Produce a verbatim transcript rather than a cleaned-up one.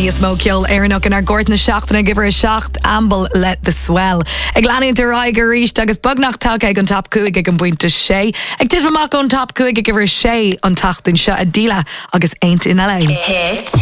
níos mó ceol éarnach in ar gort na seachtainna gibhar a seacht ambal le the swell. Ag leanaí de raig a ríist agus bagnach take ag an top cuaig ag an buinte sé. Ag tis mamach an top cuaig ag gibhar sé an tachtain seo a díla agus aint in L A. Hit